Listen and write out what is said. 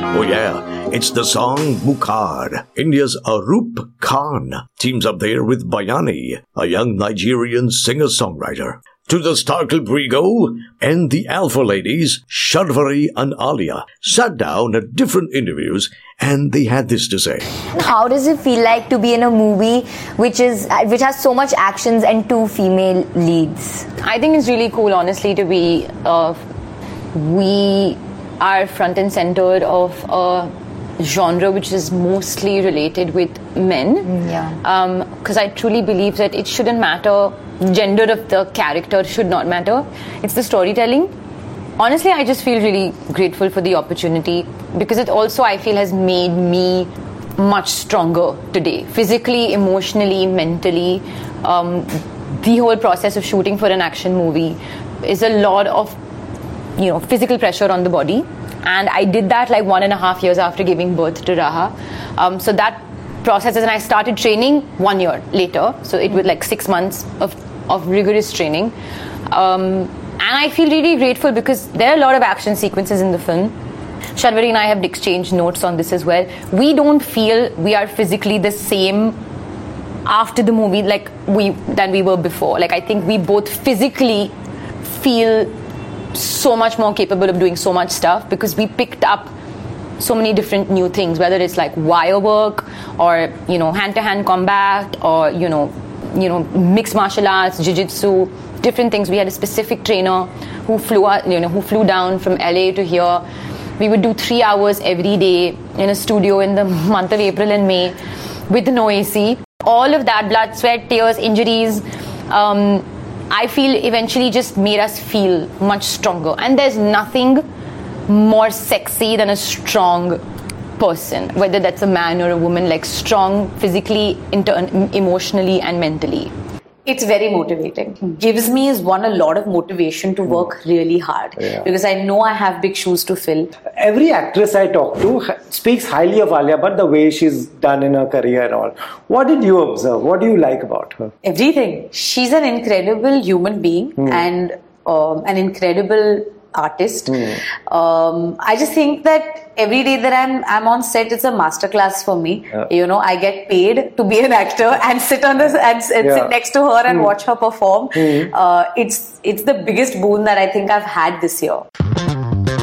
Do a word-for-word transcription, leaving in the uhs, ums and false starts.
Oh yeah, it's the song Bukhar. India's Arup Khan teams up there with Bayani, a young Nigerian singer-songwriter. To the Starkle Brigo and the Alpha Ladies, Sharvari and Alia, sat down at different interviews and they had this to say. How does it feel like to be in a movie which is which has so much actions and two female leads? I think it's really cool, honestly, to be, uh, we are front and center of a genre which is mostly related with men. Yeah. Because um, I truly believe that it shouldn't matter. Gender of the character should not matter. It's the storytelling. Honestly, I just feel really grateful for the opportunity because it also, I feel, has made me much stronger today. Physically, emotionally, mentally. Um, the whole process of shooting for an action movie is a lot of, you know, physical pressure on the body. And I did that like one and a half years after giving birth to Raha. Um, so that process, and I started training one year later. So it was like six months of, of rigorous training. Um, and I feel really grateful because there are a lot of action sequences in the film. Sharvari and I have exchanged notes on this as well. We don't feel we are physically the same after the movie like we than we were before. Like I think we both physically feel so much more capable of doing so much stuff because we picked up so many different new things, whether it's like wire work or, you know, hand-to-hand combat or, you know, you know, mixed martial arts, jiu-jitsu, different things. We had a specific trainer who flew out, you know, who flew down from L A to here. We would do three hours every day in a studio in the month of April and May with no A C. All of that, blood, sweat, tears, injuries, um, I feel eventually just made us feel much stronger. And there's nothing more sexy than a strong person, whether that's a man or a woman, like strong physically, inter- emotionally and mentally. It's very motivating. Hmm. Gives me is one a lot of motivation to work hmm. really hard yeah. because I know I have big shoes to fill. Every actress I talk to speaks highly of Alia Bhatt, the way she's done in her career and all. What did you observe? What do you like about her? Everything. She's an incredible human being hmm. and um, an incredible artist. Hmm. Um, I just think that every day that I'm I'm on set, it's a masterclass for me. Yeah. You know, I get paid to be an actor and sit on this and, and yeah. sit next to her and hmm. watch her perform. Hmm. Uh, it's it's the biggest boon that I think I've had this year.